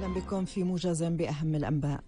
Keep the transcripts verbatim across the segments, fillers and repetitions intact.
أهلا بكم في موجز بأهم الأنباء.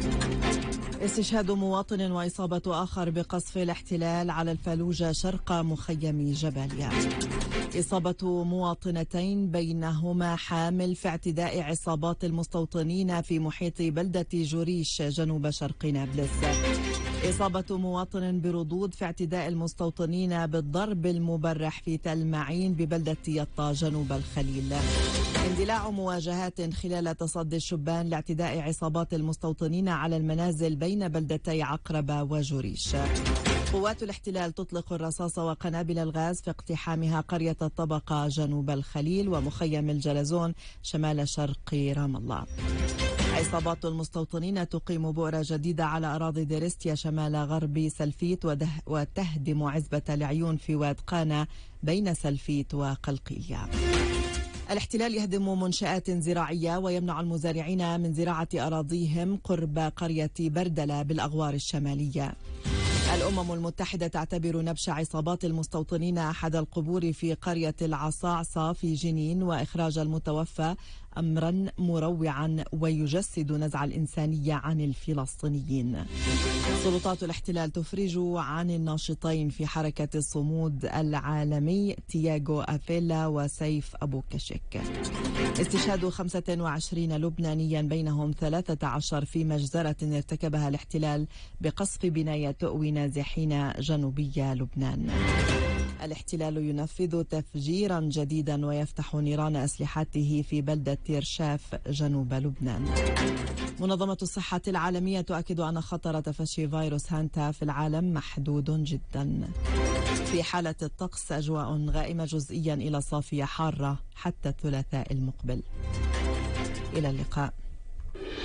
استشهاد مواطن وإصابة آخر بقصف الاحتلال على الفلوجة شرق مخيم جباليا. إصابة مواطنتين بينهما حامل في اعتداء عصابات المستوطنين في محيط بلدة جوريش جنوب شرق نابلس. إصابة مواطن بردود في اعتداء المستوطنين بالضرب المبرح في تل معين ببلدة يطا جنوب الخليل. اندلاع مواجهات خلال تصدي الشبان لاعتداء عصابات المستوطنين على المنازل بين بلدتي عقربة وجوريش. قوات الاحتلال تطلق الرصاص وقنابل الغاز في اقتحامها قرية الطبقة جنوب الخليل ومخيم الجلزون شمال شرق رام الله. عصابات المستوطنين تقيم بؤرة جديدة على أراضي ديرستيا شمال غرب سلفيت وتهدم عزبة العيون في واد قانا بين سلفيت وقلقيلية. الاحتلال يهدم منشآت زراعية ويمنع المزارعين من زراعة أراضيهم قرب قرية بردلة بالأغوار الشمالية. الأمم المتحدة تعتبر نبش عصابات المستوطنين أحد القبور في قرية العصاعصة في جنين وإخراج المتوفى أمرا مروعا ويجسد نزع الإنسانية عن الفلسطينيين. سلطات الاحتلال تفرج عن الناشطين في حركة الصمود العالمي تياغو أفيلا وسيف أبو كشك. استشهاد خمسة وعشرين لبنانيا بينهم ثلاثة عشر في مجزرة ارتكبها الاحتلال بقصف بناية تؤوي نازحين جنوبي لبنان. الاحتلال ينفذ تفجيرا جديدا ويفتح نيران أسلحته في بلدة تيرشاف جنوب لبنان. منظمة الصحة العالمية تؤكد أن خطر تفشي فيروس هانتا في العالم محدود جدا. في حالة الطقس أجواء غائمة جزئيا إلى صافية حارة حتى الثلاثاء المقبل. إلى اللقاء.